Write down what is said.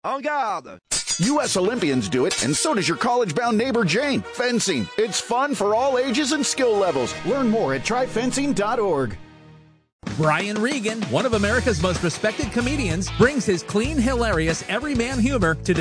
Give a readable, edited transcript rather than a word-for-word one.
En garde! U.S. Olympians do it, and so does your college-bound neighbor Jane. Fencing. It's fun for all ages and skill levels. Learn more at tryfencing.org. Brian Regan, one of America's most respected comedians, brings his clean, hilarious, everyman humor to